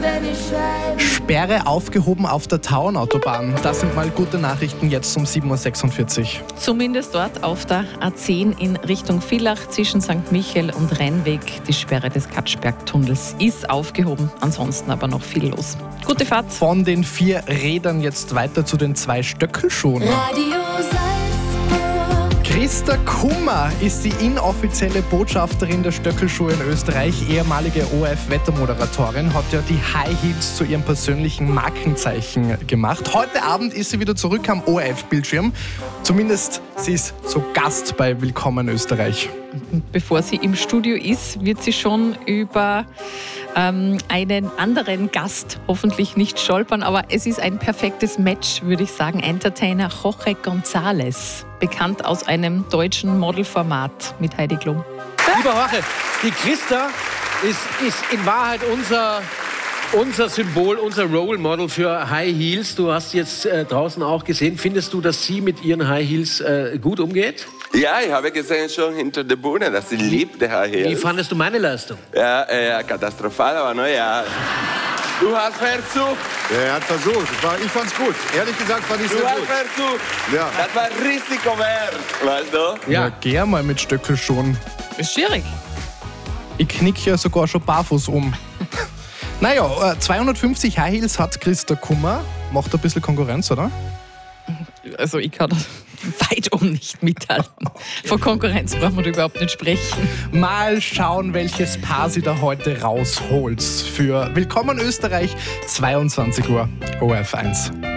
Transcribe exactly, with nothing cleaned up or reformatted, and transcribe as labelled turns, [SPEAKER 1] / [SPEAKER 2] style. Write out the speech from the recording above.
[SPEAKER 1] Sperre aufgehoben auf der Tauernautobahn. Das sind mal gute Nachrichten jetzt um sieben Uhr sechsundvierzig.
[SPEAKER 2] Zumindest dort auf der A zehn in Richtung Villach zwischen Sankt Michael und Rheinweg. Die Sperre des Katschberg-Tunnels ist aufgehoben, ansonsten aber noch viel los. Gute Fahrt.
[SPEAKER 1] Von den vier Rädern jetzt weiter zu den zwei Stöckelschuhen.
[SPEAKER 3] Radio Salzburg.
[SPEAKER 1] Christa Kummer ist die inoffizielle Botschafterin der Stöckelschuhe in Österreich. Ehemalige O R F-Wettermoderatorin, hat ja die High Heels zu ihrem persönlichen Markenzeichen gemacht. Heute Abend ist sie wieder zurück am O R F-Bildschirm. Zumindest sie ist zu Gast bei Willkommen Österreich.
[SPEAKER 2] Bevor sie im Studio ist, wird sie schon über ähm, einen anderen Gast hoffentlich nicht stolpern. Aber es ist ein perfektes Match, würde ich sagen. Entertainer Jorge González, bekannt aus einem deutschen Modelformat mit Heidi Klum.
[SPEAKER 4] Lieber Jorge, die Christa ist, ist in Wahrheit unser, unser Symbol, unser Role Model für High Heels. Du hast jetzt äh, draußen auch gesehen. Findest du, dass sie mit ihren High Heels äh, gut umgeht?
[SPEAKER 5] Ja, ich habe gesehen schon hinter der Bühne, dass sie liebt der High Heels.
[SPEAKER 4] Wie fandest du meine Leistung?
[SPEAKER 5] Ja, äh, katastrophal, aber naja. Du hast versucht.
[SPEAKER 6] Ja, er hat versucht. Das war, ich fand's gut. Ehrlich gesagt fand ich
[SPEAKER 5] Du
[SPEAKER 6] sehr
[SPEAKER 5] hast
[SPEAKER 6] gut.
[SPEAKER 5] versucht.
[SPEAKER 6] Ja.
[SPEAKER 5] Das war Risiko wert, weißt du?
[SPEAKER 1] Ja, geh mal mit Stöckelschuhen.
[SPEAKER 2] Ist schwierig.
[SPEAKER 1] Ich knick ja sogar schon barfuß um. Naja, zweihundertfünfzig High Heels hat Christa Kummer. Macht ein bisschen Konkurrenz, oder?
[SPEAKER 2] Also ich kann das weit um nicht mithalten. Von Konkurrenz brauchen wir überhaupt nicht sprechen.
[SPEAKER 1] Mal schauen, welches Paar sie da heute rausholt für Willkommen Österreich, zweiundzwanzig Uhr, O R F eins.